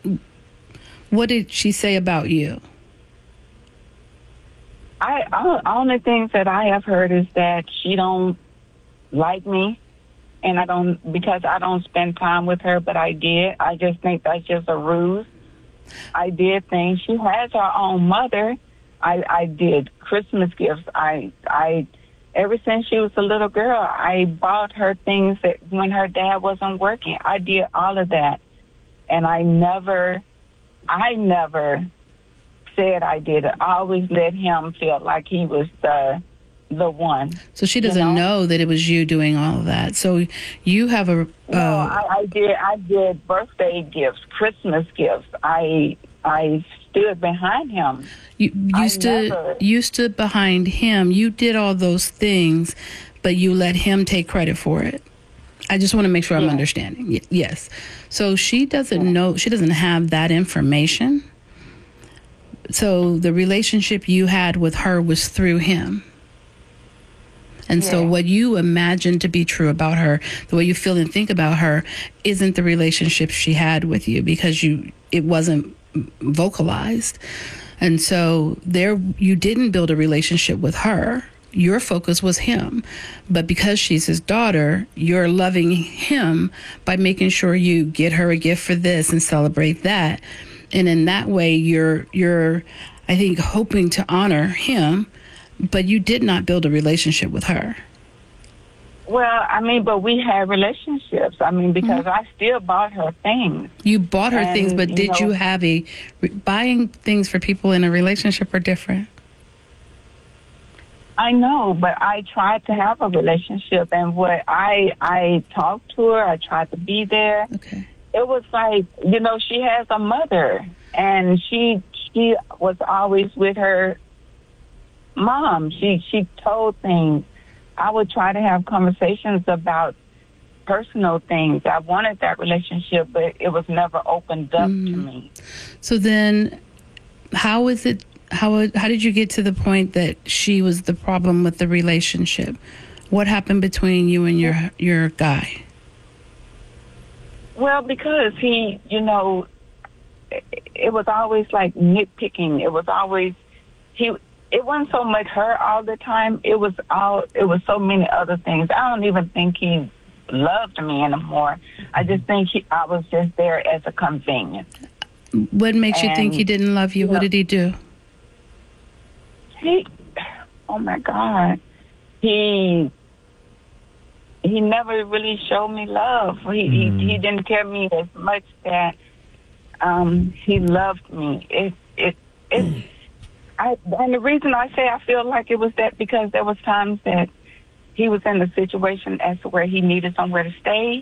What did she say about you? Only things that I have heard is that she don't like me, and because I don't spend time with her, but I did. I just think that's just a ruse. I did things. She has her own mother. I did Christmas gifts. Ever since she was a little girl, I bought her things that when her dad wasn't working. I did all of that, and I never said I did it. I always let him feel like he was the one. So she doesn't know that it was you doing all of that. So you have a... No, I did birthday gifts, Christmas gifts. I stood behind him. You stood behind him. You did all those things, but you let him take credit for it. I just want to make sure I'm understanding. Yes. So she doesn't know, she doesn't have that information. So the relationship you had with her was through him. And so what you imagine to be true about her, the way you feel and think about her, isn't the relationship she had with you, because it wasn't vocalized. And so you didn't build a relationship with her. Your focus was him. But because she's his daughter, you're loving him by making sure you get her a gift for this and celebrate that. And in that way, you're, I think, hoping to honor him, but you did not build a relationship with her. Well, but we had relationships. Because I still bought her things. You bought her things, but did you have buying things for people in a relationship are different? I know, but I tried to have a relationship, and I talked to her, I tried to be there. Okay. It was like, she has a mother, and she was always with her mom. She told things. I would try to have conversations about personal things. I wanted that relationship, but it was never opened up to me. So then how did you get to the point that she was the problem with the relationship? What happened between you and your guy? Well, because he, it was always like nitpicking. It was always, it wasn't so much her all the time. It was so many other things. I don't even think he loved me anymore. I just think I was just there as a convenience. What makes you think he didn't love you? What did he do? Oh my God. He never really showed me love. He didn't tell me as much that he loved me. And the reason I say I feel like it was that because there was times that he was in a situation as to where he needed somewhere to stay.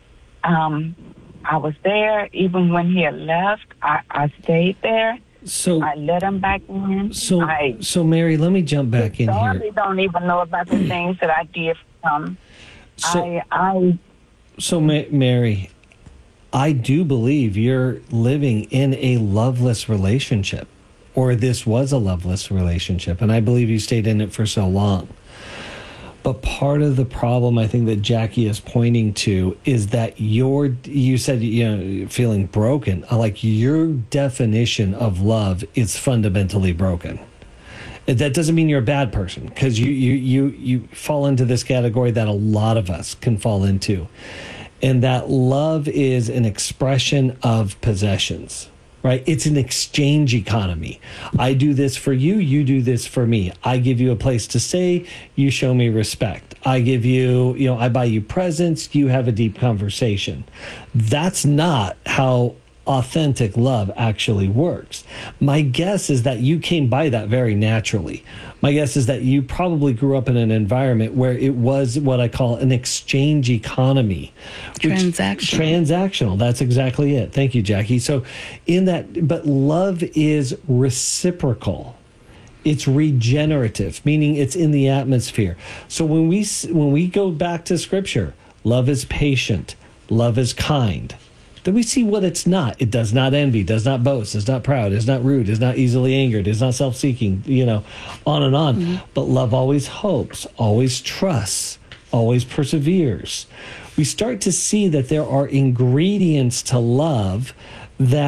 I was there. Even when he had left, I stayed there. So I let him back in. So Mary, let me jump back in here. They don't even know about the things that I did for him. Mary, I do believe you're living in a loveless relationship, or this was a loveless relationship, and I believe you stayed in it for so long. But part of the problem I think that Jackie is pointing to is that you said, feeling broken. Like your definition of love is fundamentally broken. That doesn't mean you're a bad person, because you fall into this category that a lot of us can fall into. And that love is an expression of possessions. Right? It's an exchange economy. I do this for you, you do this for me. I give you a place to stay, you show me respect. I give you, I buy you presents, you have a deep conversation. That's not how authentic love actually works. My guess is that you came by that very naturally. My guess is that you probably grew up in an environment where it was what I call an exchange economy. Transactional. That's exactly it. Thank you, Jackie. So but love is reciprocal. It's regenerative, meaning it's in the atmosphere. So when we go back to Scripture, love is patient, love is kind. Then we see what it's not. It does not envy, does not boast, is not proud, is not rude, is not easily angered, is not self-seeking, on and on. Mm-hmm. But love always hopes, always trusts, always perseveres. We start to see that there are ingredients to love that